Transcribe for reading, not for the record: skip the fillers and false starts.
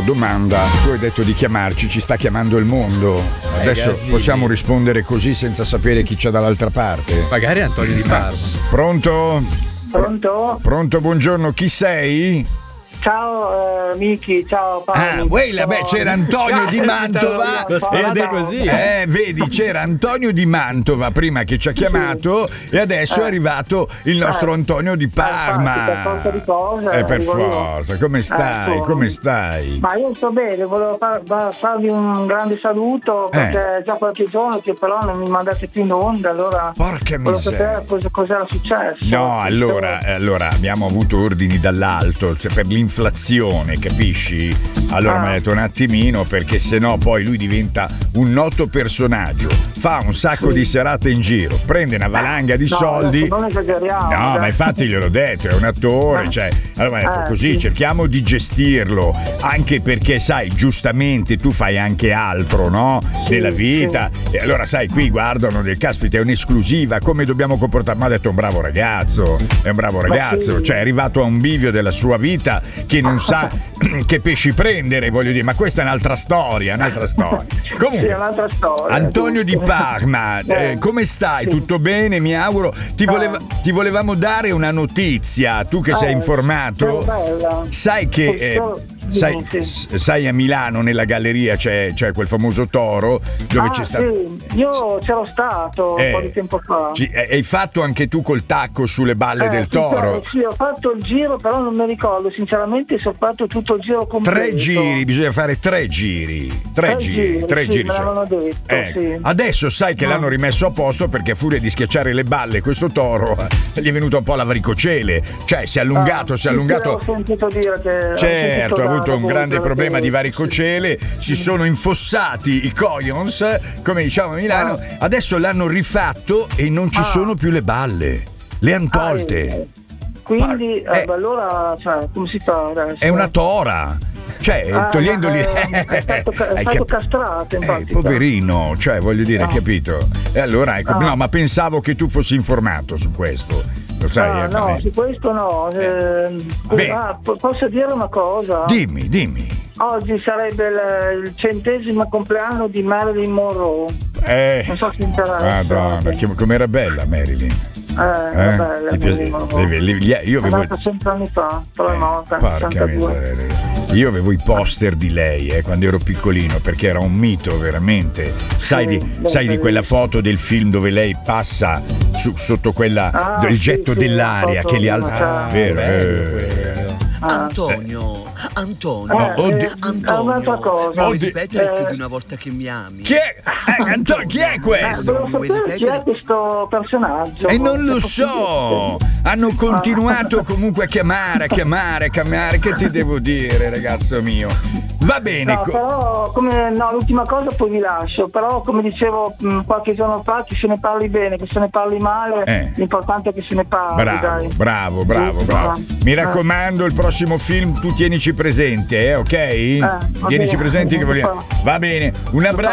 domanda. Tu hai detto di chiamarci, ci sta chiamando il mondo. Adesso possiamo rispondere così senza sapere chi c'è dall'altra parte. Magari Antonio Di Parma. Pronto? Pronto? Pronto, buongiorno, chi sei? Ciao Miki, ciao Paolo. C'era Antonio di Mantova. Così. Vedi, c'era Antonio di Mantova prima che ci ha chiamato e adesso è arrivato il nostro Antonio di Parma. Per forza di cose. Per forza, come stai? Ecco. Come stai? Ma io sto bene, volevo farvi un grande saluto perché già qualche giorno che però non mi mandate più in onda, allora porca volevo miseria. sapere cos'era successo. No, allora abbiamo avuto ordini dall'alto, cioè per l'inflazione, capisci? Allora mi ha detto un attimino, perché sennò poi lui diventa un noto personaggio, fa un sacco di serate in giro, prende una valanga di soldi. Non esageriamo. No, ma infatti gliel'ho detto, è un attore, cioè, allora mi ha detto così, cerchiamo di gestirlo, anche perché sai, giustamente tu fai anche altro, no? Nella vita. E allora sai, qui guardano del caspita, è un'esclusiva, come dobbiamo comportarci? Ma ha detto è un bravo ragazzo, cioè è arrivato a un bivio della sua vita che non sa che pesci prendere, voglio dire, ma questa è un'altra storia. Comunque, è un'altra storia. Antonio di Parma, come stai? Tutto bene, mi auguro. Ti volevamo dare una notizia, tu che sei informato. Sai che sai a Milano nella galleria c'è quel famoso toro dove c'è stato. Sì, io c'ero stato un po' di tempo fa. Hai fatto anche tu col tacco sulle balle del toro? Sì, ho fatto il giro, però non mi ricordo sinceramente se ho fatto tutto il giro completo. 3 giri, bisogna fare 3 giri. 3 giri. Me l'avevano detto, sì. Adesso sai che l'hanno rimesso a posto perché a furia di schiacciare le balle questo toro gli è venuto un po' la varicocele, cioè si è allungato. Sì, ho sentito dire che certo, ha avuto un grande problema di varicocele, si sono infossati i coglions, come diciamo a Milano, adesso l'hanno rifatto e non ci sono più le balle, le han tolte. Quindi allora, come si fa adesso? È una tora. Cioè, togliendoli è stato castrato in pratica. Poverino, cioè voglio dire, capito? E allora ecco, no, ma pensavo che tu fossi informato su questo. Lo sai? No, su questo no. Posso dire una cosa? Dimmi. Oggi sarebbe il 100° compleanno di Marilyn Monroe. Non so se interessa. Madonna, com'era bella Marilyn. Bella, ti piace? Io avevo 60 anni fa, però è morta. Porca miseria. Io avevo i poster di lei quando ero piccolino, perché era un mito veramente. Sai di quella foto del film dove lei passa sotto quella il getto dell'aria che li alza. Vero. Antonio, un'altra cosa. Vuoi ripetere più di una volta che mi ami? Chi è questo? Volevo sapere chi è questo personaggio. E non lo so. Hanno continuato comunque a chiamare. Che ti devo dire, ragazzo mio? Va bene. No, però l'ultima cosa poi vi lascio. Però come dicevo qualche giorno fa, che se ne parli bene, che se ne parli male, l'importante è che se ne parli. Bravo. Mi raccomando, il prossimo film tu tienici presente, ok? Tienici presenti che vogliamo. Va bene. Un abbraccio.